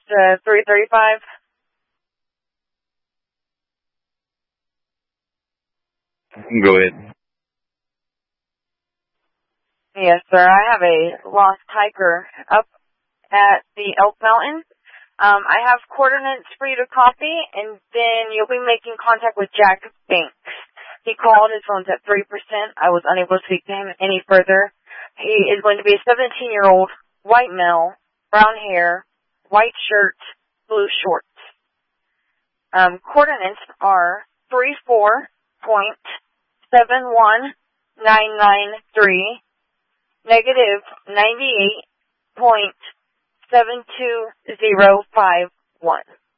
335. Go ahead. Yes, sir. I have a lost hiker up at the Elk Mountain. I have coordinates for you to copy, and then you'll be making contact with Jack Banks. He called. His phone's at 3%. I was unable to speak to him any further. He is going to be a 17-year-old white male, brown hair, white shirt, blue shorts. Coordinates are 34.71993, negative 98.72051.